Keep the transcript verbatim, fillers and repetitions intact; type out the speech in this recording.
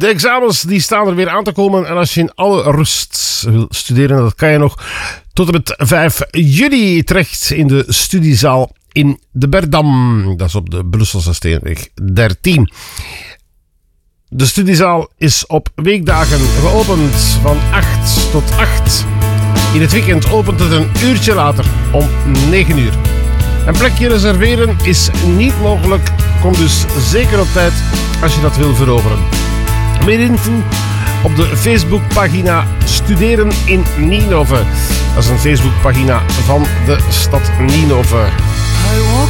De examens die staan er weer aan te komen. En als je in alle rust wil studeren, dat kan je nog tot en met vijf juli terecht in de studiezaal in de Berdam. Dat is op de Brusselse Steenweg dertien. De studiezaal is op weekdagen geopend van acht tot acht. In het weekend opent het een uurtje later om negen uur. Een plekje reserveren is niet mogelijk. Kom dus zeker op tijd als je dat wil veroveren. Meer info op de Facebookpagina Studeren in Ninove. Dat is een Facebookpagina van de stad Ninove.